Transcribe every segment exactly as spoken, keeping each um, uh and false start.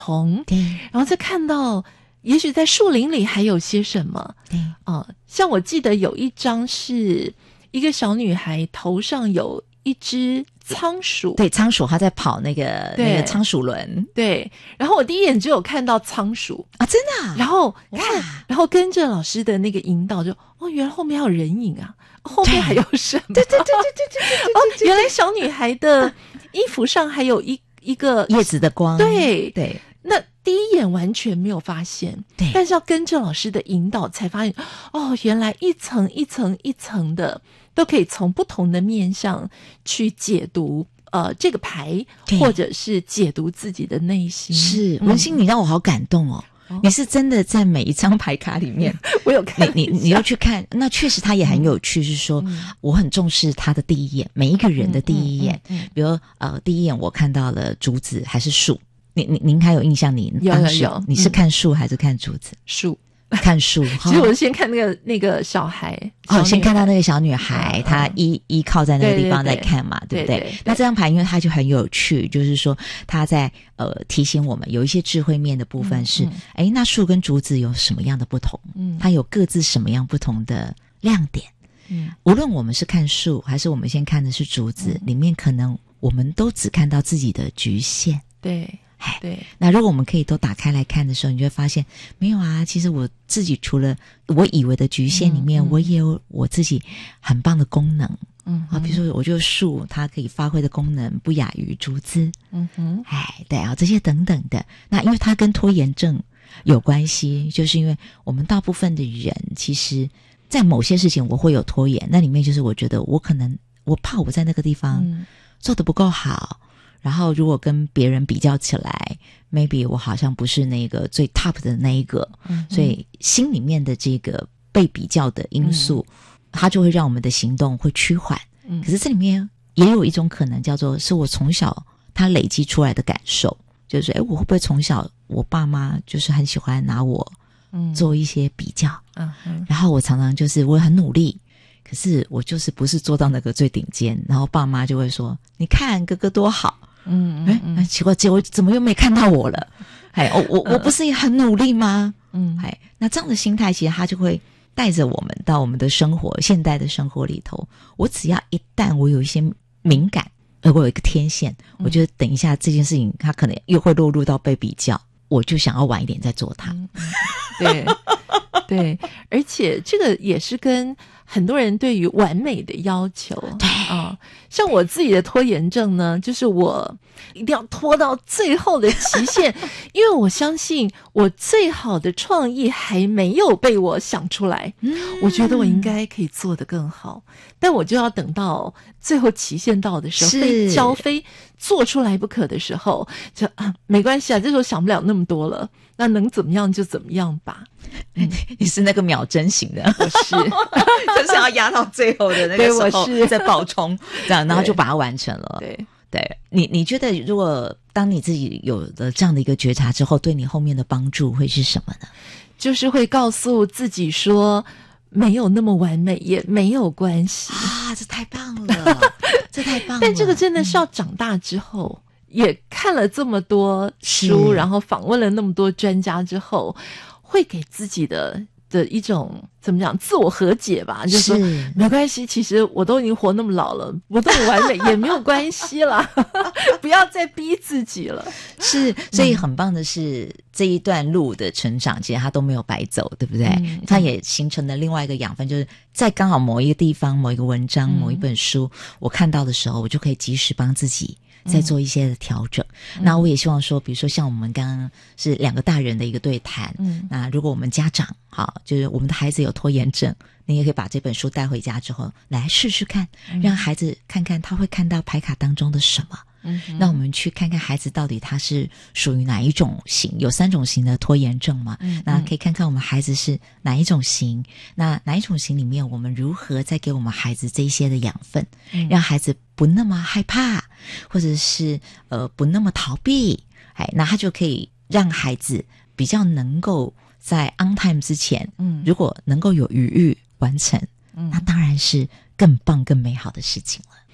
同， 对， 然后再看到也许在树林里还有些什么， 对啊、呃，像我记得有一张是一个小女孩头上有一只仓鼠， 对，仓鼠它在跑那个那个仓鼠轮， 对，然后我第一眼只有看到仓鼠啊，真的、啊， 然后看，然后跟着老师的那个引导就，哦，原来后面还有人影啊，后面还有什么？ 对对对对对对对对， 哦，原来小女孩的衣服上还有一一个叶子的光， 对对。 那第一眼完全没有发现， 对， 但是要跟着老师的引导才发现，哦，原来一层一层一层的都可以从不同的面向去解读呃这个牌，或者是解读自己的内心。 是文心、嗯，你让我好感动哦。你是真的在每一张牌卡里面， 我有看你你你要去看，那确实它也很有趣，是说、嗯、我很重视他的第一眼，每一个人的第一眼，嗯嗯嗯、比如呃第一眼我看到了竹子还是树。您您您还有印象？您有有有， 你是看树还是看竹子？ 树， 看树。 其实我是先看那个那个小孩， 哦，先看到那个小女孩，她依依靠在那个地方在看嘛，对不对？ 对对对， 那这张牌因为它就很有趣，就是说它在呃提醒我们有一些智慧面的部分是，哎、嗯嗯，那树跟竹子有什么样的不同？嗯，它有各自什么样不同的亮点？嗯，无论我们是看树还是我们先看的是竹子，嗯、里面可能我们都只看到自己的局限。 对。对， 那如果我们可以都打开来看的时候，你就会发现没有啊，其实我自己除了我以为的局限里面，嗯嗯、我也有我自己很棒的功能。嗯啊，比如说我觉得树它可以发挥的功能不亚于竹子。嗯哼，哎，对啊，这些等等的。那因为它跟拖延症有关系，就是因为我们大部分的人其实在某些事情我会有拖延，那里面就是我觉得我可能我怕我在那个地方做得不够好。嗯，然后如果跟别人比较起来 maybe 我好像不是那个最 top 的那一个、嗯、所以心里面的这个被比较的因素、嗯、它就会让我们的行动会趋缓、嗯、可是这里面也有一种可能叫做是我从小他累积出来的感受，就是诶我会不会从小我爸妈就是很喜欢拿我做一些比较、嗯嗯、然后我常常就是我很努力，可是我就是不是做到那个最顶尖，然后爸妈就会说你看哥哥多好，嗯嗯哎，奇怪，结果怎么又没看到我了？哎，我我我不是也很努力吗？嗯，哎，那这样的心态，其实他就会带着我们到我们的生活，现代的生活里头。我只要一旦我有一些敏感，而我有一个天线，我觉得等一下这件事情，它可能又会落入到被比较，我就想要晚一点再做它。 嗯、对对，而且这个也是跟很多人对于完美的要求。 对啊，像我自己的拖延症呢，就是我一定要拖到最后的期限，因为我相信我最好的创意还没有被我想出来，嗯，我觉得我应该可以做得更好，但我就要等到最后期限到的时候，非交非做出来不可的时候，就啊没关系啊，这时候想不了那么多了，那能怎么样就怎么样吧。 嗯、你是那个秒针型的， 我是就是要压到最后的那个时候再爆冲，这样然后就把它完成了。 对对，你你觉得如果当你自己有了这样的一个觉察之后，对你后面的帮助会是什么呢？ 就是会告诉自己说没有那么完美也没有关系啊，这太棒了这太棒了。 但这个真的是要长大之后、嗯、也看了这么多书，然后访问了那么多专家之后，会给自己的的一种怎么讲自我和解吧，就是说没关系，其实我都已经活那么老了，我都很完美也没有关系啦不要再逼自己了。 是，所以很棒的是、嗯、这一段路的成长其实它都没有白走，对不对、嗯、它也形成了另外一个养分，就是在刚好某一个地方某一个文章、嗯、某一本书我看到的时候，我就可以及时帮自己再做一些的调整、嗯、那我也希望说比如说像我们刚刚是两个大人的一个对谈、嗯、那如果我们家长好，就是我们的孩子有拖延症，你也可以把这本书带回家之后来试试看、嗯、让孩子看看他会看到牌卡当中的什么。嗯，那我们去看看孩子到底他是属于哪一种型，有三种型的拖延症嘛、嗯、那可以看看我们孩子是哪一种型，那哪一种型里面我们如何再给我们孩子这一些的养分、嗯、让孩子不那么害怕，或者是呃不那么逃避，哎，那他就可以让孩子比较能够在 on time 之前，嗯，如果能够有余裕完成，嗯，那当然是更棒更美好的事情了。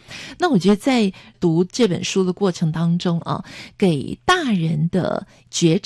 那我觉得在读这本书的过程当中啊，给大人的觉